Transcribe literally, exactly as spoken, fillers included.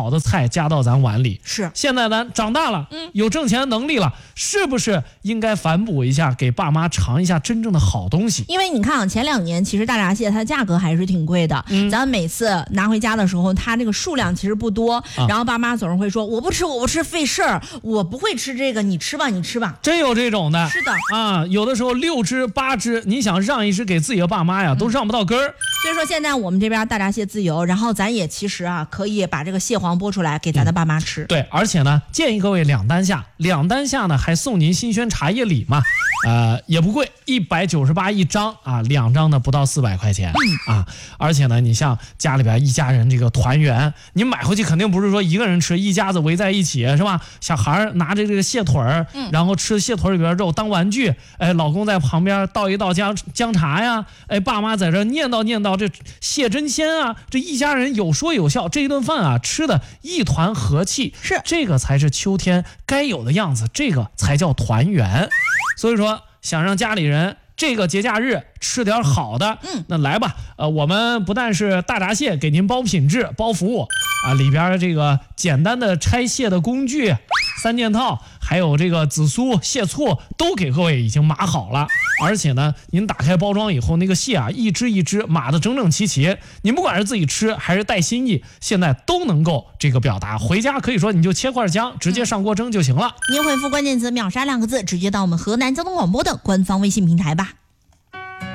好的菜加到咱碗里。 是， 现在咱长大了，嗯，有挣钱能力了，是不是应该反哺一下，给爸妈尝一下真正的好东西？ 因为你看啊，前两年其实大闸蟹它价格还是挺贵的，嗯，咱每次拿回家的时候，它这个数量其实不多，啊、然后爸妈总是会说我不吃，我不吃，费事儿，我不会吃这个，你吃吧，你吃吧。 真有这种的， 是的啊，有的时候六只八只，你想让一只给自己的爸妈呀，都让不到根儿。嗯、 所以说现在我们这边大闸蟹自由，然后咱也其实啊可以把这个蟹黄剥出来给咱的爸妈吃。 嗯、对，而且呢，建议各位两单下，两单下呢还送您新鲜茶叶礼嘛，呃也不贵，一百九十八一张啊，两张呢不到四百块钱、嗯、啊，而且呢，你像家里边一家人这个团圆，你买回去肯定不是说一个人吃，一家子围在一起是吧？小孩拿着这个蟹腿儿，嗯、然后吃蟹腿里边肉当玩具，哎，老公在旁边倒一倒姜姜茶呀，哎，爸妈在这念叨念叨这蟹真鲜啊，这一家人有说有笑，这一顿饭啊吃的一团和气， 是这个才是秋天该有的样子，这个才叫团圆。所以说，想让家里人这个节假日吃点好的，嗯，那来吧，呃，我们不但是大闸蟹给您包品质、包服务啊，里边这个简单的拆蟹的工具、三件套，还有这个紫苏、蟹醋都给各位已经码好了。而且呢，您打开包装以后，那个蟹啊，一只一只码得整整齐齐，您不管是自己吃还是带心意，现在都能够这个表达。回家可以说你就切块姜，直接上锅蒸就行了。 您回复关键词秒杀两个字，直接到我们河南交通广播的官方微信平台吧。